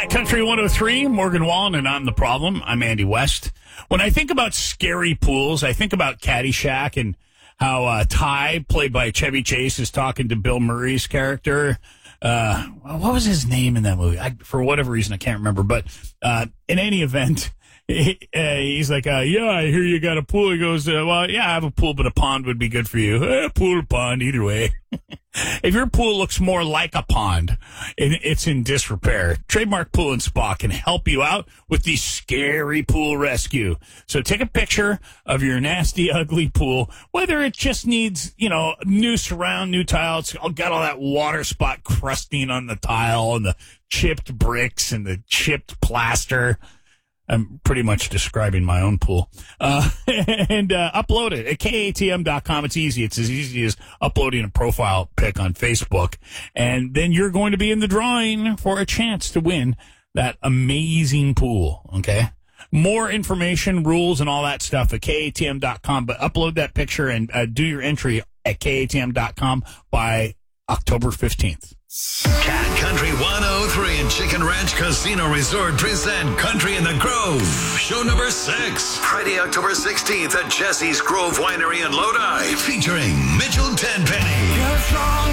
Cat Country 103, Morgan Wallen, and I'm the Problem. I'm Andy West. When I think about scary pools, I think about Caddyshack and how Ty, played by Chevy Chase, is talking to Bill Murray's character. What was his name in that movie? For whatever reason, I can't remember. But in any event, he's like, yeah, I hear you got a pool. He goes, well, yeah, I have a pool, but a pond would be good for you. Pool or pond, either way. If your pool looks more like a pond, it's in disrepair, Trademark Pool and Spa can help you out with the scary pool rescue. So take a picture of your nasty, ugly pool, whether it just needs, new surround, new tile. It's got all that water spot crusting on the tile and the chipped bricks and the chipped plaster. I'm pretty much describing my own pool. And upload it at katm.com. It's easy. It's as easy as uploading a profile pic on Facebook. And then you're going to be in the drawing for a chance to win that amazing pool, okay? More information, rules, and all that stuff at katm.com. But upload that picture and do your entry at katm.com by October 15th. Cat Country 103 and Chicken Ranch Casino Resort present Country in the Grove. Show number 6. Friday, October 16th at Jesse's Grove Winery in Lodi. Featuring Mitchell Tenpenny.